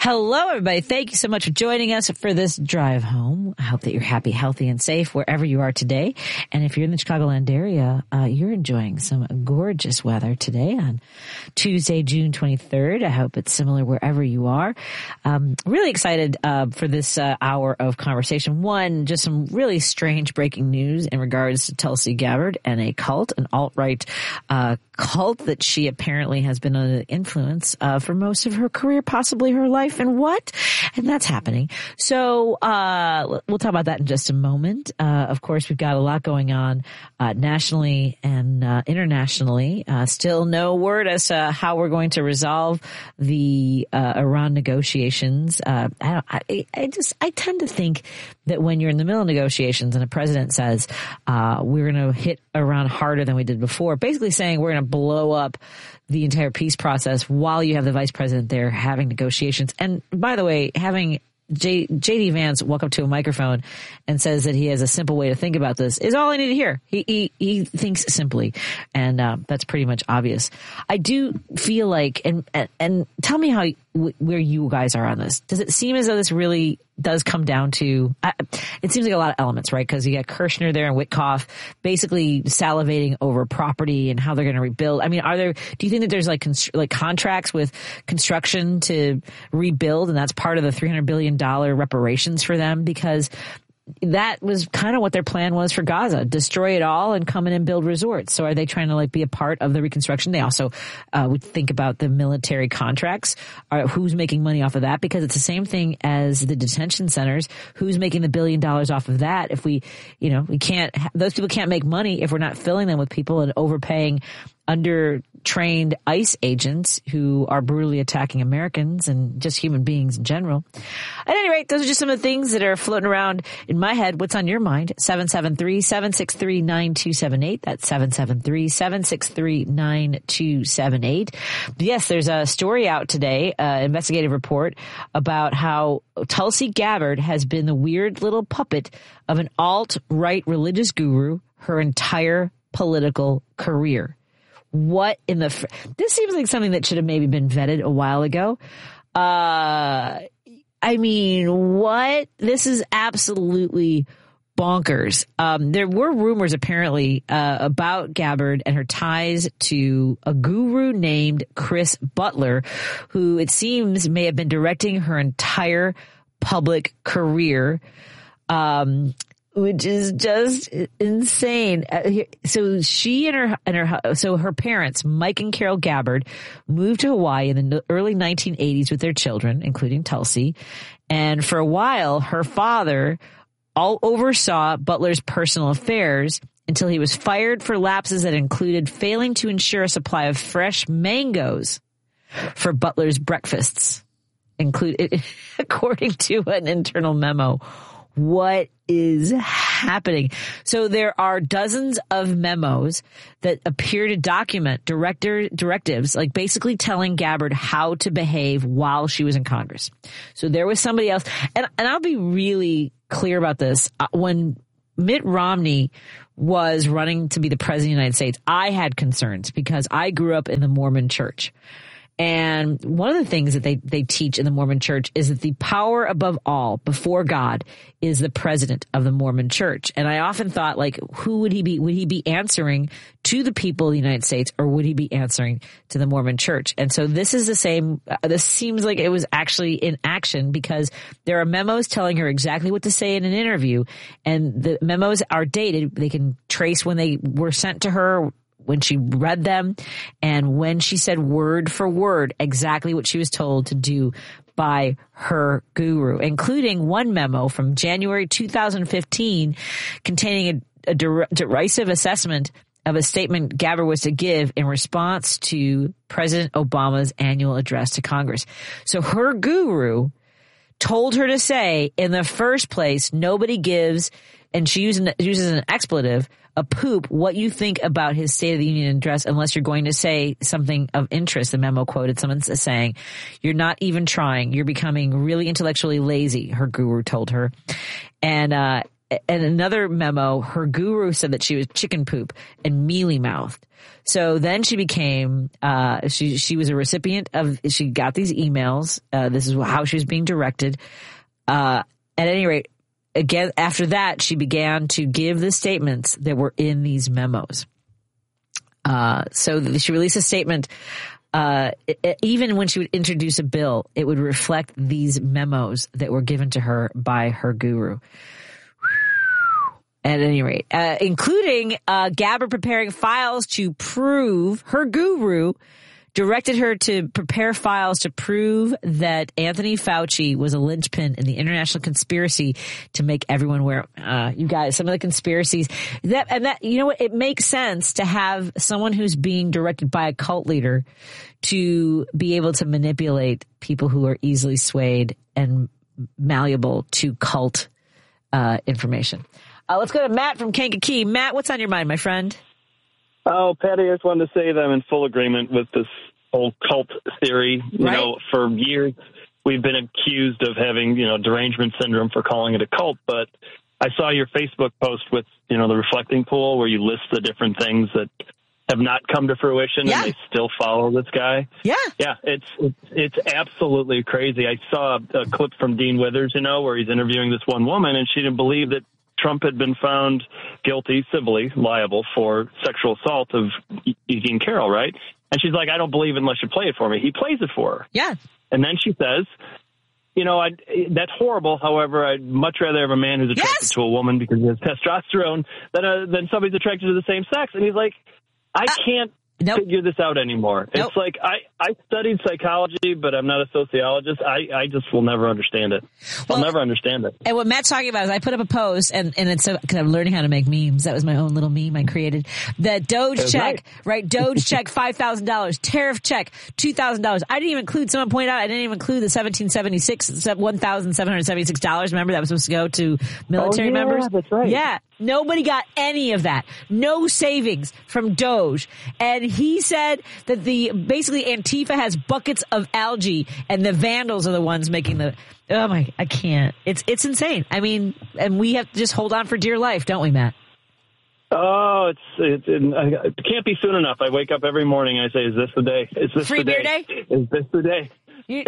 Hello, everybody. Thank you so much for joining us for this drive home. I hope that you're happy, healthy, and safe wherever you are today. And if you're in the Chicagoland area, you're enjoying some gorgeous weather today on Tuesday, June 23rd. I hope it's similar wherever you are. Really excited for this hour of conversation. One, just some really strange breaking news in regards to Tulsi Gabbard and a cult, an alt-right cult that she apparently has been under the influence for most of her career, possibly her life, and what? And that's happening. So we'll talk about that in just a moment. Of course, we've got a lot going on nationally and internationally. Still no word as to how we're going to resolve the Iran negotiations. I tend to think that when you're in the middle of negotiations and a president says we're going to hit Iran harder than we did before, basically saying we're going to blow up the entire peace process while you have the vice president there having negotiations. And by the way, having J.D. Vance walk up to a microphone and says that he has a simple way to think about this is all I need to hear. He thinks simply, and that's pretty much obvious. I do feel like, and tell me how where you guys are on this. Does it seem as though this really does come down to? It seems like a lot of elements, right? Because you got Kirshner there and Witkoff basically salivating over property and how they're going to rebuild. I mean, do you think that there's like contracts with construction to rebuild, and that's part of the $300 billion reparations for them? Because that was kind of what their plan was for Gaza. Destroy it all and come in and build resorts. So are they trying to be a part of the reconstruction? They also would think about the military contracts. Who's making money off of that? Because it's the same thing as the detention centers. Who's making the $1 billion off of that? If we can't, those people can't make money if we're not filling them with people and overpaying under-trained ICE agents who are brutally attacking Americans and just human beings in general. At any rate, those are just some of the things that are floating around in my head. What's on your mind? 773-763-9278. That's 773-763-9278. Yes, there's a story out today, investigative report about how Tulsi Gabbard has been the weird little puppet of an alt-right religious guru her entire political career. What in the... This seems like something that should have maybe been vetted a while ago. I mean, what? This is absolutely bonkers. There were rumors apparently about Gabbard and her ties to a guru named Chris Butler, who it seems may have been directing her entire public career. Which is just insane. So she and her parents, Mike and Carol Gabbard, moved to Hawaii in the early 1980s with their children, including Tulsi. And for a while, her father oversaw Butler's personal affairs until he was fired for lapses that included failing to ensure a supply of fresh mangoes for Butler's breakfasts, according to an internal memo. What is happening? So there are dozens of memos that appear to document directives, like basically telling Gabbard how to behave while she was in Congress. So there was somebody else. And I'll be really clear about this. When Mitt Romney was running to be the president of the United States, I had concerns because I grew up in the Mormon church. And one of the things that they teach in the Mormon church is that the power above all, before God, is the president of the Mormon church. And I often thought, who would he be? Would he be answering to the people of the United States, or would he be answering to the Mormon church? And so this is the same. This seems like it was actually in action, because there are memos telling her exactly what to say in an interview. And the memos are dated. They can trace when they were sent to her, when she read them, and when she said word for word exactly what she was told to do by her guru, including one memo from January 2015 containing a derisive assessment of a statement Gabbard was to give in response to President Obama's annual address to Congress. So her guru told her to say, in the first place, nobody gives, and she uses an expletive, a poop, what you think about his State of the Union address, unless you're going to say something of interest. The memo quoted someone saying, "You're not even trying. You're becoming really intellectually lazy," her guru told her. And and another memo, her guru said that she was chicken poop and mealy mouthed. So then she became, she was a recipient she got these emails. This is how she was being directed. At any rate, again, after that, she began to give the statements that were in these memos. So she released a statement. Even when she would introduce a bill, it would reflect these memos that were given to her by her guru. At any rate, including Gabbard preparing files to prove her guru directed her to prepare files to prove that Anthony Fauci was a linchpin in the international conspiracy to make everyone wear. You guys, some of the conspiracies that you know what? It makes sense to have someone who's being directed by a cult leader to be able to manipulate people who are easily swayed and malleable to cult information. Let's go to Matt from Kankakee. Matt, what's on your mind, my friend? Oh, Patty, I just wanted to say that I'm in full agreement with this whole cult theory. You know, for years we've been accused of having, derangement syndrome for calling it a cult. But I saw your Facebook post with, the reflecting pool where you list the different things that have not come to fruition and they still follow this guy. Yeah. Yeah. It's absolutely crazy. I saw a clip from Dean Withers, where he's interviewing this one woman and she didn't believe that Trump had been found guilty, civilly liable for sexual assault of Eugene Carroll, right? And she's like, I don't believe it unless you play it for me. He plays it for her. Yeah. And then she says, that's horrible. However, I'd much rather have a man who's attracted to a woman because he has testosterone than somebody's attracted to the same sex. And he's like, I can't figure this out anymore. It's like I studied psychology, but I'm not a sociologist. I just will never understand it. I'll never understand it. And what Matt's talking about is I put up a post, and it's because I'm learning how to make memes. That was my own little meme I created. The Doge check, right? Doge check, $5,000. Tariff check, $2,000. I didn't even include, someone pointed out, I didn't even include the $1,776. Remember, that was supposed to go to military members? That's right. Yeah. Nobody got any of that. No savings from Doge. And he said that basically Antifa has buckets of algae and the vandals are the ones making I can't. It's insane. I mean, and we have to just hold on for dear life, don't we, Matt? Oh, it can't be soon enough. I wake up every morning and I say, is this the day? Is this Free the beer day? day? Is this the day? I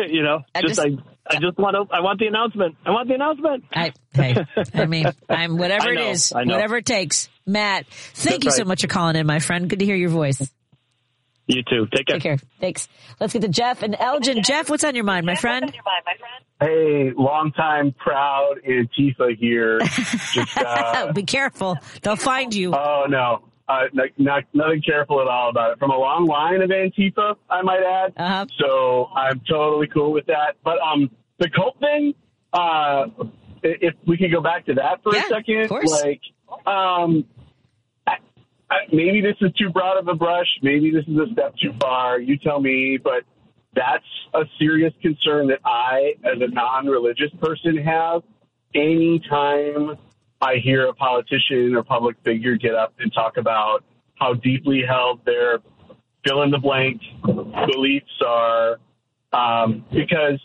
want the announcement. I want the announcement. I'm whatever it is, whatever it takes. Matt, thank you so much for calling in, my friend. Good to hear your voice. You too. Take care. Take care. Thanks. Let's get to Jeff and Elgin. Jeff, what's on your mind, my friend? Hey, long-time proud Antifa here. Just, be careful. They'll find you. Oh, no. Nothing careful at all about it. From a long line of Antifa, I might add. Uh-huh. So I'm totally cool with that. But the cult thing, if we could go back to that for a second. Of course. Maybe this is too broad of a brush. Maybe this is a step too far. You tell me. But that's a serious concern that I, as a non-religious person, have. Anytime I hear a politician or public figure get up and talk about how deeply held their fill-in-the-blank beliefs are, because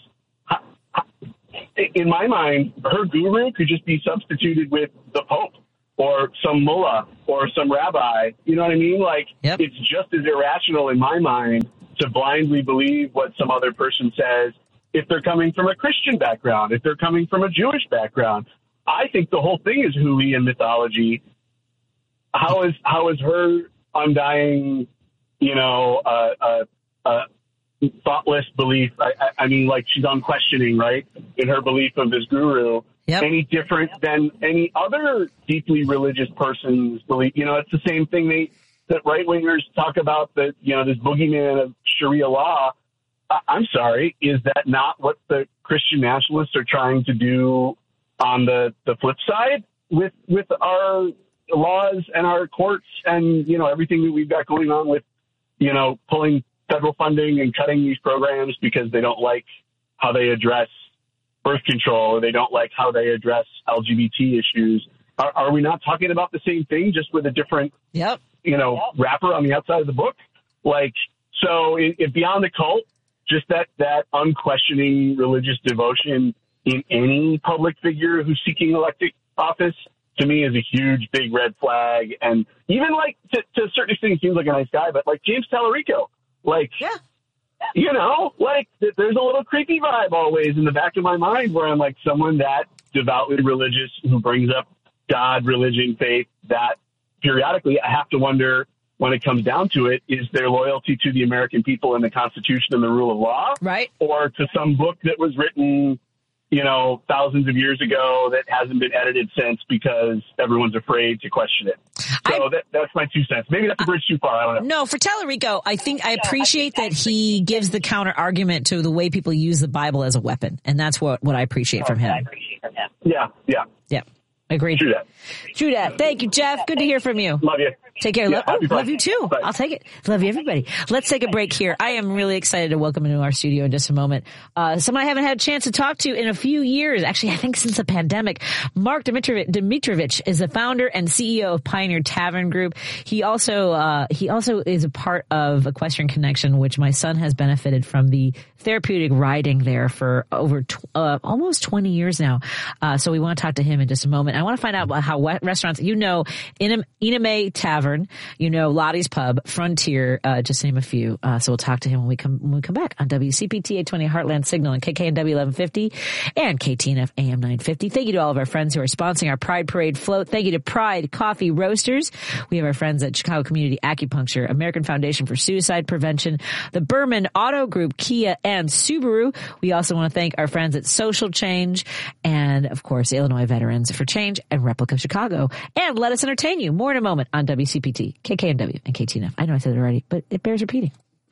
in my mind, her guru could just be substituted with the Pope or some mullah or some rabbi. You know what I mean? It's just as irrational in my mind to blindly believe what some other person says if they're coming from a Christian background, if they're coming from a Jewish background. I think the whole thing is hooey and mythology. How is her undying, thoughtless belief? I mean, she's unquestioning, right, in her belief of his guru. Yep. Any different than any other deeply religious person's belief? It's the same thing that right-wingers talk about, that, this boogeyman of Sharia law. I'm sorry, is that not what the Christian nationalists are trying to do on the flip side with our laws and our courts and, everything that we've got going on with, pulling federal funding and cutting these programs because they don't like how they address birth control or they don't like how they address LGBT issues? Are we not talking about the same thing, just with a different, wrapper on the outside of the book? So if beyond the cult, just that unquestioning religious devotion in any public figure who's seeking elected office to me is a huge, big red flag. And even like to a certain extent, he seems like a nice guy, but like James Tallarico, like, you know, like there's a little creepy vibe always in the back of my mind where I'm like someone that devoutly religious who brings up God, religion, faith, that periodically I have to wonder when it comes down to it, is their loyalty to the American people and the Constitution and the rule of law, right? Or to some book that was written, you know, thousands of years ago that hasn't been edited since because everyone's afraid to question it. So that's my 2 cents. Maybe that's a bridge too far. I don't know. No, for Tallarico, I appreciate that he gives the counter argument to the way people use the Bible as a weapon. And that's what I appreciate from him. Yeah. Agreed. True that. Thank you, Jeff. Good to hear from you. Love you. Take care. Love you too. Bye. I'll take it. Love you, everybody. Let's take a break here. I am really excited to welcome into our studio in just a moment someone I haven't had a chance to talk to in a few years. Actually, I think since the pandemic. Mark Dimitrovich is the founder and CEO of Pioneer Tavern Group. He also is a part of Equestrian Connection, which my son has benefited from the therapeutic riding there for over almost 20 years now. So we want to talk to him in just a moment. I want to find out about how restaurants, Iname Tavern, Lottie's Pub, Frontier, just name a few. So we'll talk to him when we come back on WCPT 820 Heartland Signal and KKNW 1150 and KTNF AM 950. Thank you to all of our friends who are sponsoring our Pride Parade float. Thank you to Pride Coffee Roasters. We have our friends at Chicago Community Acupuncture, American Foundation for Suicide Prevention, the Berman Auto Group, Kia, and Subaru. We also want to thank our friends at Social Change and, of course, Illinois Veterans for Change and Replica Chicago. And let us entertain you. More in a moment on WCPT, KKNW, and KTNF. I know I said it already, but it bears repeating.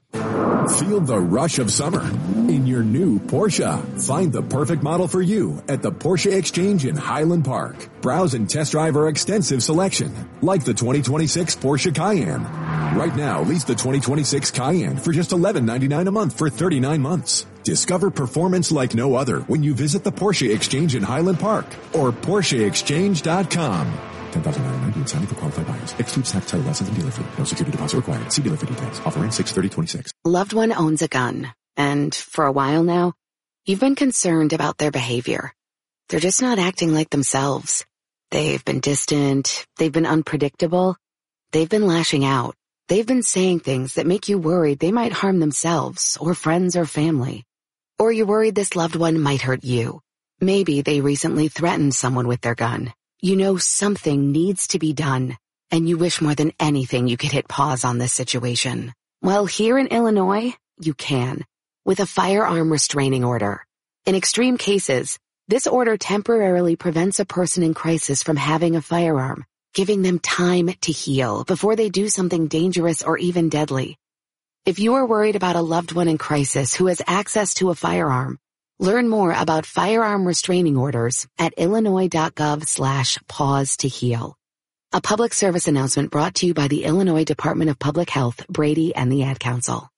Feel the rush of summer in your new Porsche. Find the perfect model for you at the Porsche Exchange in Highland Park. Browse and test drive our extensive selection, like the 2026 Porsche Cayenne. Right now, lease the 2026 Cayenne for just $11.99 a month for 39 months. Discover performance like no other when you visit the Porsche Exchange in Highland Park or PorscheExchange.com. $10,990 signing for qualified buyers. Excludes tax, title, license, and dealer fee. No security deposit required. See dealer for details. Offer ends 6/30/26. Loved one owns a gun, and for a while now, you've been concerned about their behavior. They're just not acting like themselves. They've been distant. They've been unpredictable. They've been lashing out. They've been saying things that make you worried they might harm themselves or friends or family. Or you're worried this loved one might hurt you. Maybe they recently threatened someone with their gun. You know something needs to be done, and you wish more than anything you could hit pause on this situation. Well, here in Illinois, you can, with a firearm restraining order. In extreme cases, this order temporarily prevents a person in crisis from having a firearm, giving them time to heal before they do something dangerous or even deadly. If you are worried about a loved one in crisis who has access to a firearm, learn more about firearm restraining orders at illinois.gov/pause to heal. A public service announcement brought to you by the Illinois Department of Public Health, Brady, and the Ad Council.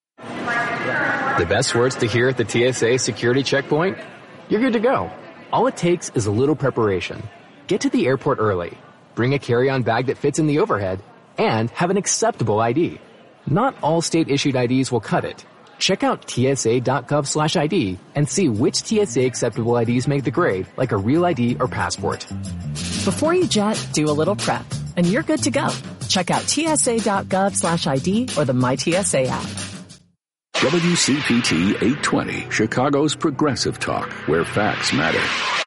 The best words to hear at the TSA security checkpoint? You're good to go. All it takes is a little preparation. Get to the airport early, bring a carry-on bag that fits in the overhead, and have an acceptable ID. Not all state-issued IDs will cut it. Check out TSA.gov/ID and see which TSA acceptable IDs make the grade, like a real ID or passport. Before you jet, do a little prep, and you're good to go. Check out TSA.gov/ID or the MyTSA app. WCPT 820, Chicago's progressive talk, where facts matter.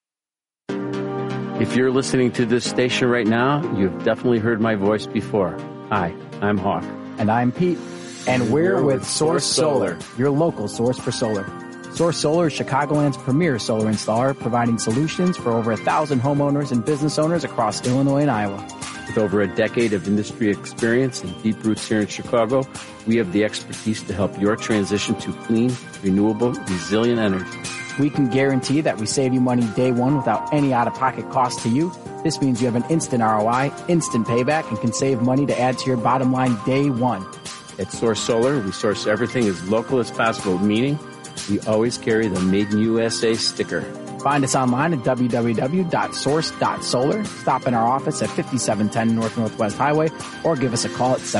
If you're listening to this station right now, you've definitely heard my voice before. Hi, I'm Hawk. And I'm Pete. And we're with Source Solar, your local source for solar. Source Solar is Chicagoland's premier solar installer, providing solutions for over 1,000 homeowners and business owners across Illinois and Iowa. With over a decade of industry experience and deep roots here in Chicago, we have the expertise to help your transition to clean, renewable, resilient energy. We can guarantee that we save you money day one without any out-of-pocket cost to you. This means you have an instant ROI, instant payback, and can save money to add to your bottom line day one. At Source Solar, we source everything as local as possible, meaning we always carry the Made in USA sticker. Find us online at www.source.solar. Stop in our office at 5710 North Northwest Highway or give us a call at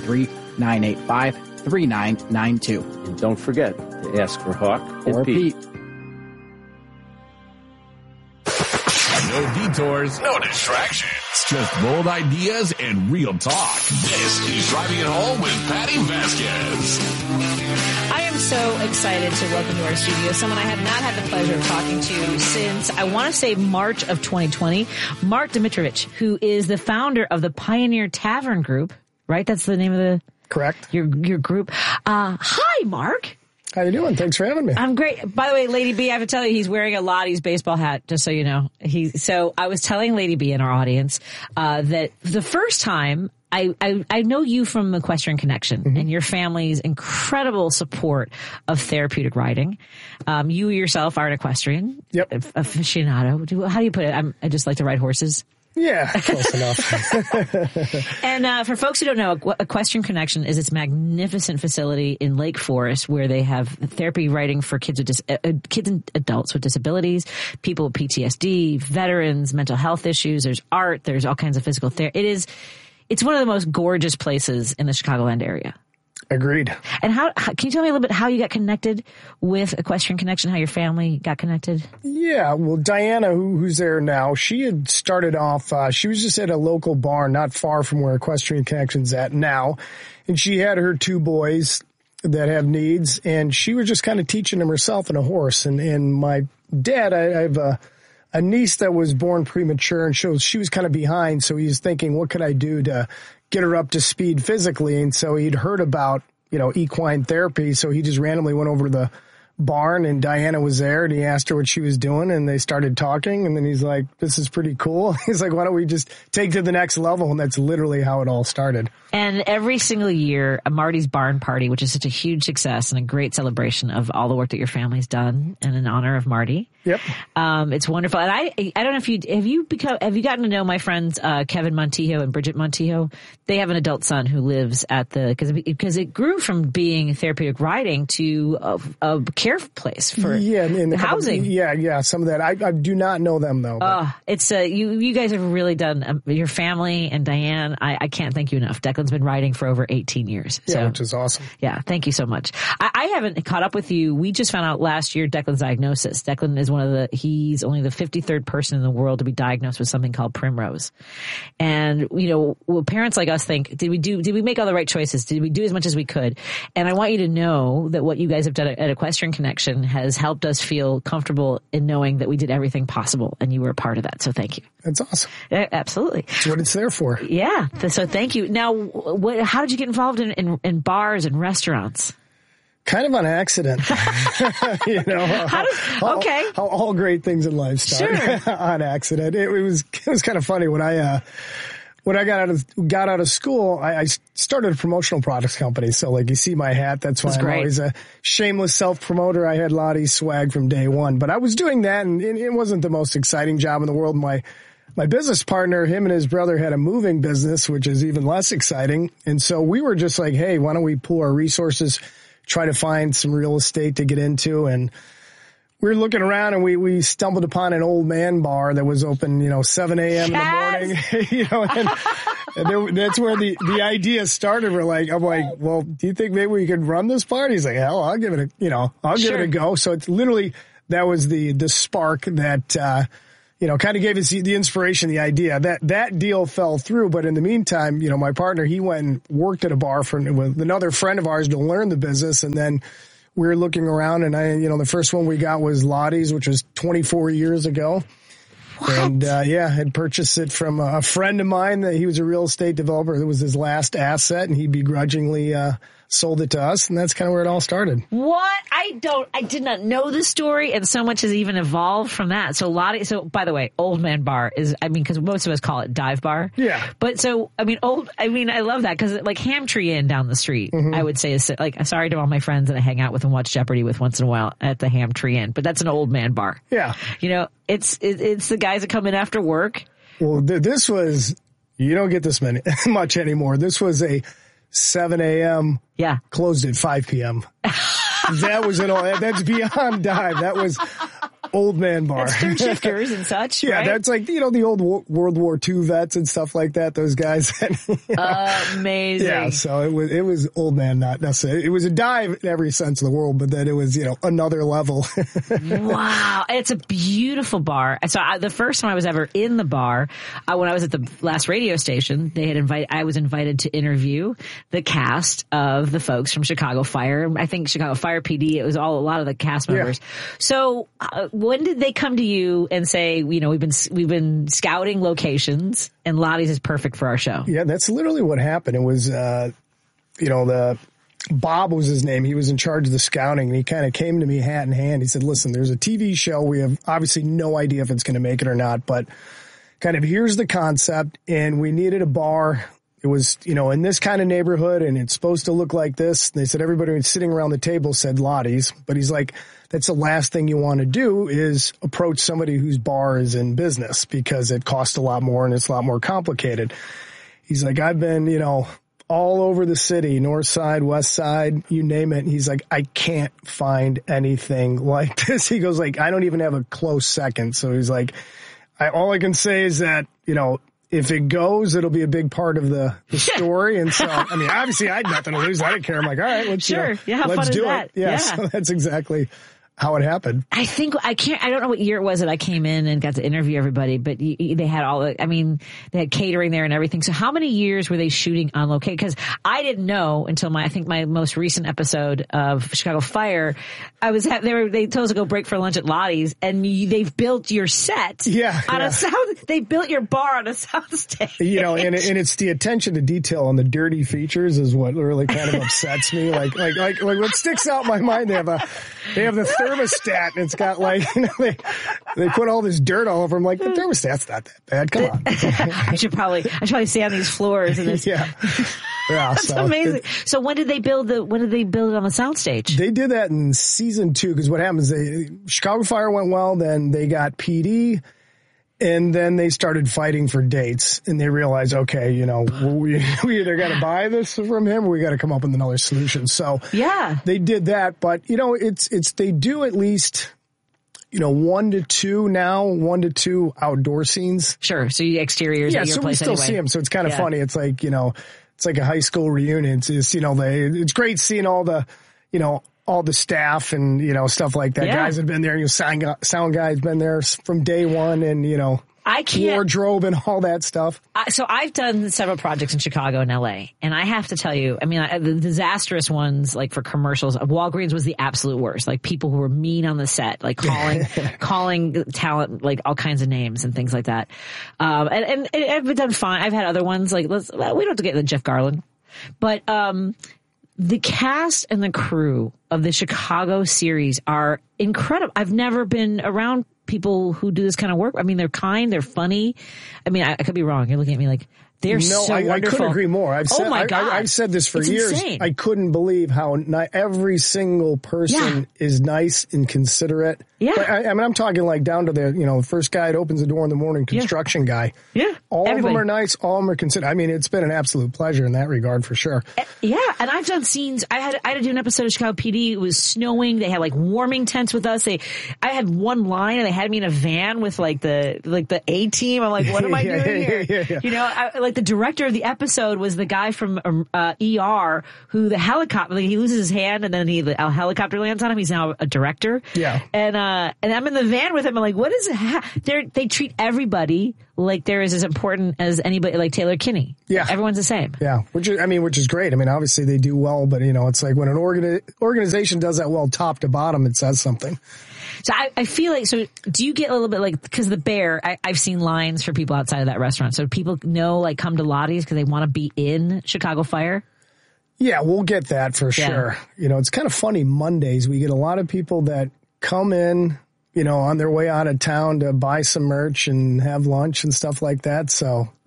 773-985-3992. And don't forget to ask for Hawk or Pete. No detours, no distractions. Just bold ideas and real talk. This is Driving It Home with Patty Vasquez. I am so excited to welcome to our studio someone I have not had the pleasure of talking to since, I want to say, March of 2020. Mark Dimitrovich, who is the founder of the Pioneer Tavern Group, right? That's the name of the... Correct. Your group. Hi, Mark. How you doing? Thanks for having me. I'm great. By the way, Lady B, I have to tell you, he's wearing a Lottie's baseball hat, just so you know. So I was telling Lady B in our audience that the first time I know you from Equestrian Connection and your family's incredible support of therapeutic riding. You yourself are an equestrian. Yep. Aficionado. How do you put it? I just like to ride horses. Yeah, close enough. And for folks who don't know, Equestrian Connection is this magnificent facility in Lake Forest where they have therapy riding for kids and adults with disabilities, people with PTSD, veterans, mental health issues. There's art. There's all kinds of physical therapy. It's one of the most gorgeous places in the Chicagoland area. Agreed. And how can you tell me a little bit how you got connected with Equestrian Connection, how your family got connected? Yeah, well, Diana, who's there now, she had started off, she was just at a local barn not far from where Equestrian Connection's at now. And she had her two boys that have needs, and she was just kind of teaching them herself and a horse. And my dad, I have a niece that was born premature, and she was kind of behind, so he was thinking, what could I do to get her up to speed physically? And so he'd heard about, equine therapy. So he just randomly went over to the barn, and Diana was there, and he asked her what she was doing, and they started talking. And then he's like, this is pretty cool. He's like, why don't we just take to the next level? And that's literally how it all started. And every single year, a Marty's Barn Party, which is such a huge success and a great celebration of all the work that your family's done and in honor of Marty. Yep. It's wonderful. And I don't know if have you gotten to know my friends, Kevin Montijo and Bridget Montijo? They have an adult son who lives at because it grew from being therapeutic riding to a care place for housing. Some of that. I do not know them though. It's you guys have really done, your family and Diane, I can't thank you enough. Declan's been riding for over 18 years. Yeah, which is awesome. Yeah, thank you so much. I haven't caught up with you. We just found out last year Declan's diagnosis. Declan is he's only the 53rd person in the world to be diagnosed with something called Primrose. And, parents like us think, did we make all the right choices? Did we do as much as we could? And I want you to know that what you guys have done at Equestrian Connection has helped us feel comfortable in knowing that we did everything possible and you were a part of that. So thank you. That's awesome. Yeah, absolutely. That's what it's there for. Yeah. So thank you. Now, how did you get involved in bars and restaurants? Kind of on accident. How all great things in life start on accident. It was kind of funny when I got out of school. I started a promotional products company. So you see my hat, that's why I'm always a shameless self promoter. I had Lottie's swag from day one, but I was doing that, and it wasn't the most exciting job in the world. My business partner, him and his brother had a moving business, which is even less exciting. And so we were just like, hey, why don't we pool our resources, try to find some real estate to get into. And we were looking around, and we stumbled upon an old man bar that was open, 7 a.m. in the morning, and that's where the idea started. I'm like, well, do you think maybe we could run this party? He's like, hell, I'll give it a go. So it's literally, that was the spark that, kind of gave us the inspiration, the idea. That deal fell through, but in the meantime, my partner, he went and worked at a bar with another friend of ours to learn the business, and then we were looking around, and the first one we got was Lottie's, which was 24 years ago. What? And had purchased it from a friend of mine that he was a real estate developer. It was his last asset, and he begrudgingly sold it to us, and that's kind of where it all started. What? I did not know this story, and so much has even evolved from that. So by the way, Old Man Bar is, because most of us call it dive bar. Yeah. But I love that, because Hamtree Inn down the street, I would say is sorry to all my friends that I hang out with and watch Jeopardy with once in a while at the Hamtree Inn, but that's an old man bar. Yeah. It's the guys that come in after work. Well, this was, you don't get this much anymore. This was a 7 a.m. Yeah. Closed at 5 p.m. That was that's beyond dive. That was old man bar. That's third shifters and such, yeah, right? That's like, the old World War II vets and stuff like that, those guys. Amazing. Yeah, so it was old man, not necessarily. It was a dive in every sense of the world, but then it was, another level. Wow. It's a beautiful bar. So the first time I was ever in the bar, when I was at the last radio station, I was invited to interview the cast of the folks from Chicago Fire. I think Chicago Fire PD, it was a lot of the cast members. Yeah. So when did they come to you and say, we've been scouting locations and Lottie's is perfect for our show? Yeah, that's literally what happened. It was, Bob was his name. He was in charge of the scouting, and he kind of came to me hat in hand. He said, listen, there's a TV show. We have obviously no idea if it's going to make it or not, but kind of here's the concept, and we needed a bar. It was, in this kind of neighborhood, and it's supposed to look like this. And they said everybody was sitting around the table said Lottie's, but he's like, that's the last thing you want to do is approach somebody whose bar is in business because it costs a lot more and it's a lot more complicated. He's like, I've been, all over the city, north side, west side, you name it. He's like, I can't find anything like this. He goes like, I don't even have a close second. So he's like, all I can say is that, if it goes, it'll be a big part of the story. And so, I mean, obviously I had nothing to lose. I didn't care. I'm like, all right, let's, how let's fun do is that? it. Yeah. So that's exactly how it happened. I don't know what year it was that I came in and got to interview everybody, but they had they had catering there and everything. So how many years were they shooting on location? Because I didn't know until I think my most recent episode of Chicago Fire, they told us to go break for lunch at Lottie's, and they've built your set on a sound. They built your bar on a sound stage. And it's the attention to detail on the dirty features is what really kind of upsets me. Like what sticks out in my mind, they have the thermostat, and it's got they put all this dirt all over them. Like, the thermostat's not that bad. Come on. I should probably stay on these floors. And this. Yeah. That's amazing. So when did they build it on the soundstage? They did that in season 2, because what happens, Chicago Fire went well, then they got PD, and then they started fighting for dates, and they realized, okay, we either got to buy this from him or we got to come up with another solution. So they did that, but they do at least 1 to 2 outdoor scenes. Sure. So you exteriors at your so place we still see them. So it's kind of funny. It's like, it's like a high school reunion. It's great seeing all the, all the staff and, stuff like that. Guys have been there, sound guys been there from day one, and, wardrobe and all that stuff. So I've done several projects in Chicago and LA, and I have to tell you, I mean, the disastrous ones, like for commercials, Walgreens was the absolute worst. Like people who were mean on the set, like calling talent, like all kinds of names and things like that. And I've done fine. I've had other ones like, we don't have to get into Jeff Garland, but, the cast and the crew of the Chicago series are incredible. I've never been around people who do this kind of work. I mean, they're kind, they're funny. I mean, I could be wrong. You're looking at me like, they're so wonderful. I couldn't agree more. I've said this for years. Insane. I couldn't believe how every single person is nice and considerate. Yeah. I'm talking like down to the, first guy that opens the door in the morning, construction guy. Yeah. All of them are nice. All of them are considerate. I mean, it's been an absolute pleasure in that regard for sure. Yeah. And I've done scenes. I had to do an episode of Chicago PD. It was snowing. They had like warming tents with us. I had one line and they had me in a van with like the A-team. I'm like, what am I doing here? Yeah. The director of the episode was the guy from ER who the helicopter, he loses his hand and then a helicopter lands on him. He's now a director. Yeah. And I'm in the van with him. I'm like, what is it? They treat everybody like they're as important as anybody, like Taylor Kinney. Yeah. Everyone's the same. Yeah. Which is great. I mean, obviously they do well, but it's like when an organization does that well, top to bottom, it says something. So I feel like, so do you get a little bit like, because the Bear, I've seen lines for people outside of that restaurant. So people know, like, come to Lottie's because they want to be in Chicago Fire? Yeah, we'll get that for sure. It's kind of funny. Mondays, we get a lot of people that come in, on their way out of town to buy some merch and have lunch and stuff like that. So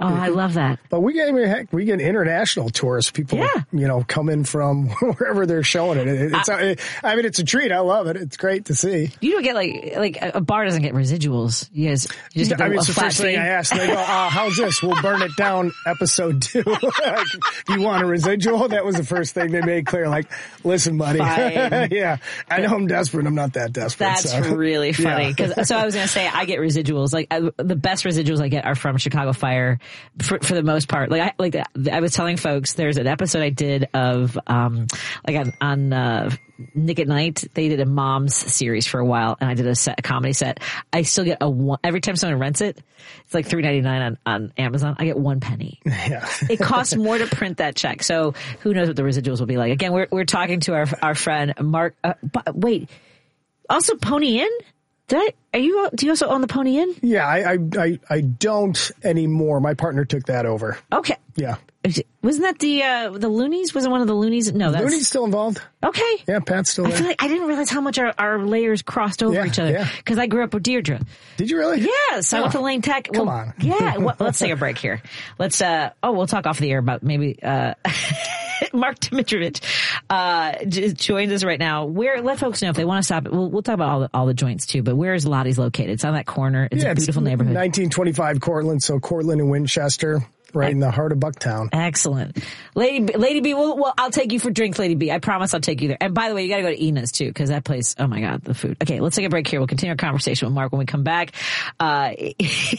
Oh, I love that. But we get international tourists. People, come in from wherever they're showing it. It's a treat. I love it. It's great to see. You don't get like a bar doesn't get residuals. You guys just get it's the first thing I ask. They go, how's this? We'll burn it down episode 2. You want a residual? That was the first thing they made clear. Like, listen, buddy. Yeah. I know I'm desperate. I'm not that desperate. That's really funny. So I was going to say, I get residuals. Like the best residuals I get are from Chicago Fire for the most part. I was telling folks, there's an episode I did of, on Nick at Night. They did a Moms series for a while, and I did a comedy set. I still get every time someone rents it, it's like $3.99 on Amazon. I get 1 penny. Yeah. It costs more to print that check. So who knows what the residuals will be like. Again, we're talking to our friend Mark. Wait, also Pony Inn? Do you also own the Pony Inn? Yeah, I don't anymore. My partner took that over. Okay. Yeah. Wasn't that the Loonies? Was it one of the Loonies? No, that's... Loonies still involved. Okay. Yeah, Pat's still there. I feel like I didn't realize how much our layers crossed over each other. Because I grew up with Deirdre. Did you really? Yes. I went to Lane Tech. Come on. Yeah. Let's take a break here. Let's, we'll talk off the air about maybe, Mark Dimitrovich, joins us right now. Let folks know if they want to stop it. We'll talk about all the joints too, but where is Lottie's located? It's on that corner. It's a beautiful neighborhood. 1925 Cortland. So Cortland and Winchester. Right in the heart of Bucktown. Excellent. Lady B, well, I'll take you for drinks, Lady B. I promise I'll take you there. And by the way, you got to go to Ina's too, because that place, oh my God, the food. Okay, let's take a break here. We'll continue our conversation with Mark when we come back. I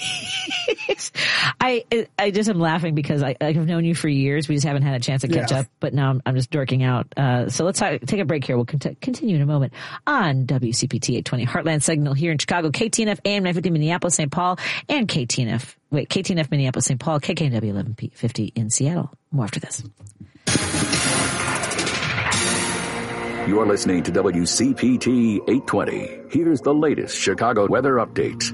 just am laughing because I've known you for years. We just haven't had a chance to catch up, but now I'm just dorking out. So let's take a break here. We'll continue in a moment on WCPT 820 Heartland Signal here in Chicago, KTNF AM 950 Minneapolis, St. Paul, and KTNF Minneapolis, St. Paul, KKNW 1150 in Seattle. More after this. You're listening to WCPT 820. Here's the latest Chicago weather update.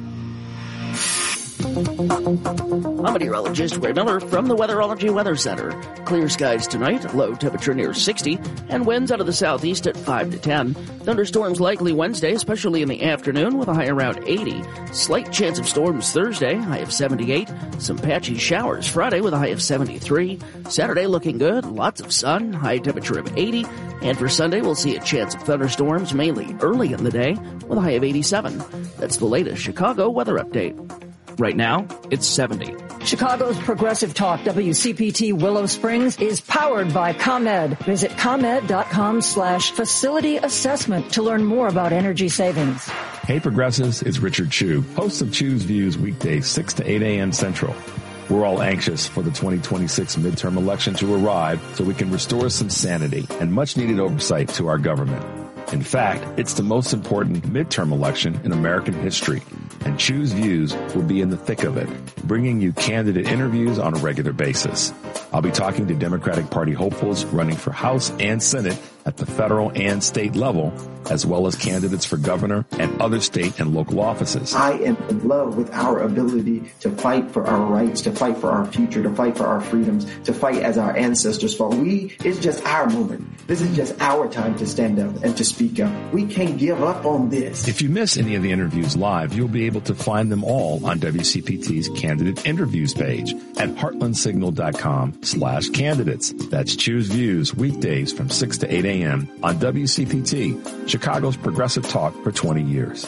I'm meteorologist Ray Miller from the Weatherology Weather Center. Clear skies tonight, low temperature near 60, and winds out of the southeast at 5 to 10. Thunderstorms likely Wednesday, especially in the afternoon, with a high around 80. Slight chance of storms Thursday, high of 78. Some patchy showers Friday with a high of 73. Saturday looking good, lots of sun, high temperature of 80. And for Sunday, we'll see a chance of thunderstorms mainly early in the day with a high of 87. That's the latest Chicago weather update. Right now, it's 70. Chicago's Progressive Talk, WCPT Willow Springs, is powered by ComEd. Visit ComEd.com/facility assessment to learn more about energy savings. Hey Progressives, it's Richard Chu, host of Chu's Views weekdays 6 to 8 a.m. Central. We're all anxious for the 2026 midterm election to arrive so we can restore some sanity and much needed oversight to our government. In fact, it's the most important midterm election in American history, and Chu's Views will be in the thick of it, bringing you candidate interviews on a regular basis. I'll be talking to Democratic Party hopefuls running for House and Senate at the federal and state level, as well as candidates for governor and other state and local offices. I am in love with our ability to fight for our rights, to fight for our future, to fight for our freedoms, to fight as our ancestors fought. It's just our moment. This is just our time to stand up and to speak up. We can't give up on this. If you miss any of the interviews live, you'll be able to find them all on WCPT's candidate interviews page at heartlandsignal.com/candidates. That's Choose Views weekdays from 6 to 8 a.m. on WCPT, Chicago's Progressive Talk for 20 years.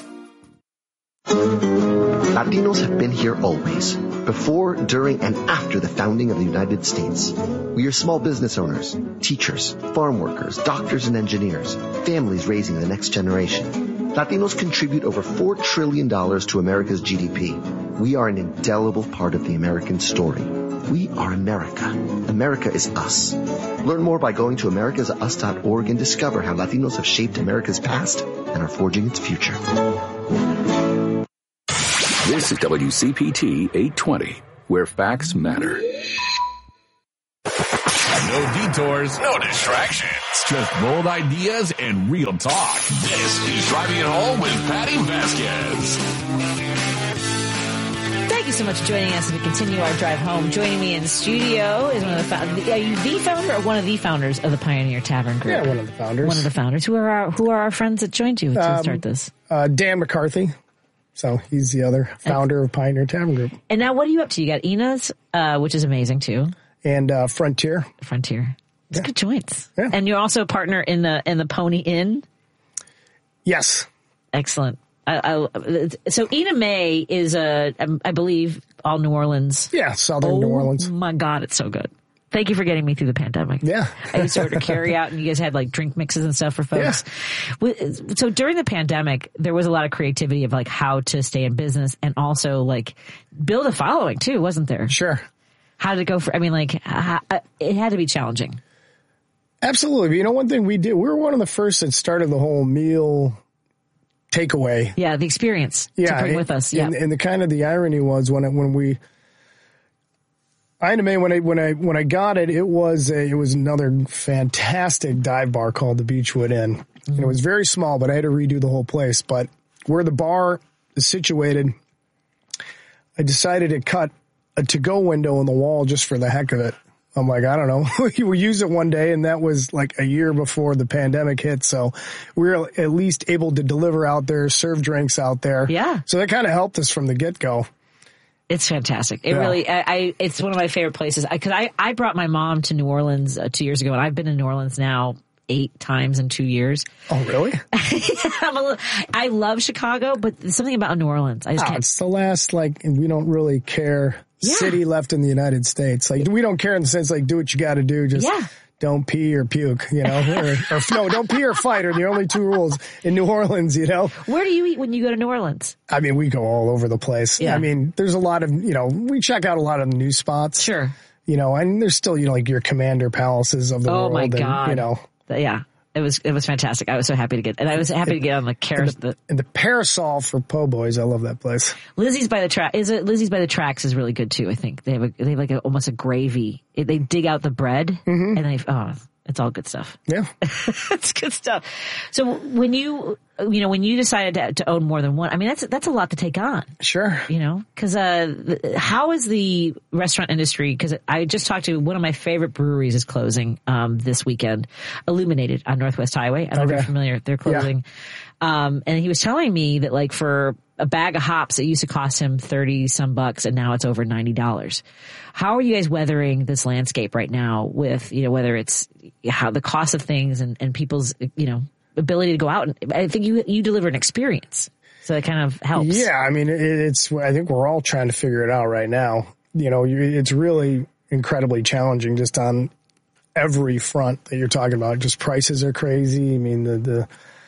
Latinos have been here always, before, during, and after the founding of the United States. We are small business owners, teachers, farm workers, doctors and engineers, families raising the next generation. Latinos contribute over $4 trillion to America's GDP. We are an indelible part of the American story. We are America. America is us. Learn more by going to americasus.org and discover how Latinos have shaped America's past and are forging its future. This is WCPT 820, where facts matter. No detours, no distractions. Just bold ideas and real talk. This is Driving It Home with Patty Vasquez. Thank you so much for joining us as we continue our drive home. Joining me in the studio is one of the founders. Are you the founder or one of the founders of the Pioneer Tavern Group? Yeah, one of the founders. One of the founders. Who are our friends that joined you to start this? Dan McCarthy. So he's the other founder of Pioneer Tavern Group. And now what are you up to? You got Ina's, which is amazing too. And Frontier. It's good joints. Yeah. And you're also a partner in the Pony Inn? Yes. Excellent. So Ina May is I believe, all New Orleans. Yeah, Southern New Orleans. Oh my God, it's so good. Thank you for getting me through the pandemic. Yeah. I used to order carry out and you guys had like drink mixes and stuff for folks. Yeah. So during the pandemic, there was a lot of creativity of like how to stay in business and also like build a following too, wasn't there? Sure. How did it go it had to be challenging. Absolutely. But you know, one thing we did, we were one of the first that started the whole meal takeaway. Yeah, the experience to bring with us. Yeah. And the kind of the irony was when I got it, it was another fantastic dive bar called the Beechwood Inn. Mm-hmm. And it was very small, but I had to redo the whole place. But where the bar is situated, I decided to cut a to-go window in the wall just for the heck of it. I'm like, I don't know. We use it one day, and that was like a year before the pandemic hit. So we were at least able to deliver out there, serve drinks out there. Yeah. So that kind of helped us from the get-go. It's fantastic. It really, it's one of my favorite places. Because I brought my mom to New Orleans 2 years ago, and I've been in New Orleans now 8 times in 2 years. Oh, really? I love Chicago, but there's something about New Orleans. I just can't. It's the last, we don't really care city left in the United States. Like, we don't care in the sense, do what you got to do. Just don't pee or puke, or no, don't pee or fight are the only 2 rules in New Orleans, Where do you eat when you go to New Orleans? I mean, we go all over the place. Yeah. I mean, there's a lot of, we check out a lot of the new spots. Sure. And there's still, your Commander Palaces of the world. Oh, my God. And, yeah. It was fantastic. I was so happy to get, and I was happy to get on the carousel. And the Parasol for po' boys. I love that place. Lizzie's by the Tracks is really good too. I think they have almost a gravy. They dig out the bread and it's all good stuff. Yeah. It's good stuff. So when you decided to own more than one, I mean, that's a lot to take on. Sure. Cause, how is the restaurant industry? Cause I just talked to one of my favorite breweries is closing, this weekend, Illuminated on Northwest Highway. I don't know if you're familiar. They're closing. Yeah. And he was telling me that for a bag of hops, it used to cost him $30 some bucks and now it's over $90. How are you guys weathering this landscape right now with, whether it's how the cost of things and people's, ability to go out? And I think you deliver an experience. So that kind of helps. Yeah. I mean, I think we're all trying to figure it out right now. It's really incredibly challenging just on every front that you're talking about. Just prices are crazy. I mean, the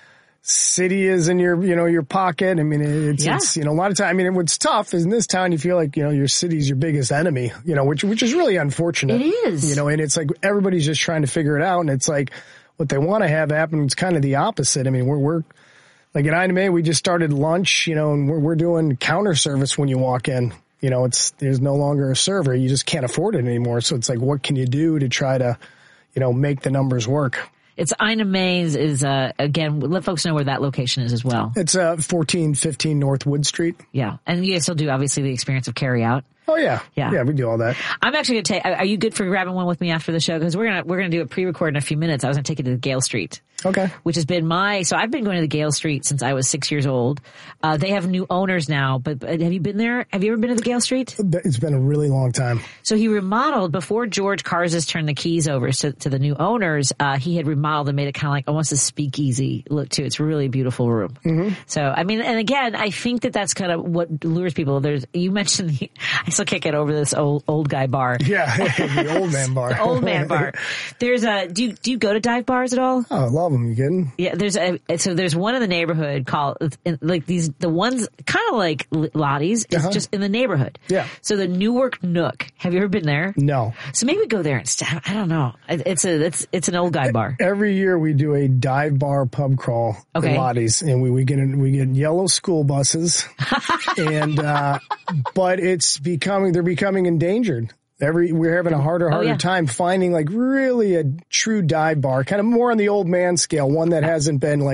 city is in your pocket. I mean, it's a lot of time. I mean, what's tough is in this town, you feel like, your city's your biggest enemy, which is really unfortunate. It is. And it's like everybody's just trying to figure it out. And it's like what they want to have happen is kind of the opposite. I mean, we're like at Ina May, we just started lunch, and we're doing counter service when you walk in. There's no longer a server. You just can't afford it anymore. So it's like, what can you do to try to, make the numbers work? It's Ina May's is, again, let folks know where that location is as well. It's 1415 North Wood Street. Yeah. And you guys still do, obviously, the experience of carry out. Oh, yeah. Yeah, we do all that. I'm actually going to take, are you good for grabbing one with me after the show? Because we're going to do a pre-record in a few minutes. I was going to take it to the Gale Street. Okay. Which has been so I've been going to the Gale Street since I was 6 years old. They have new owners now, but have you been there? Have you ever been to the Gale Street? It's been a really long time. So he remodeled, before George Karzis turned the keys over to the new owners, he had remodeled and made it kind of like almost a speakeasy look too. It's a really beautiful room. Mm-hmm. So, I mean, and again, I think that's kind of what lures people. You mentioned I still can't get over this old guy bar. Yeah, the old man bar. The old man bar. There's do you go to dive bars at all? Oh, I love them. You kidding? Yeah, there's one in the neighborhood called the ones kind of like Lottie's. It's just in the neighborhood. Yeah. So the Newark Nook. Have you ever been there? No. So maybe we go there instead. I don't know. It's an old guy bar. Every year we do a dive bar pub crawl in Lottie's, and we get yellow school buses, and but they're becoming endangered. We're having a harder time finding really a true dive bar, kind of more on the old man scale, one that hasn't been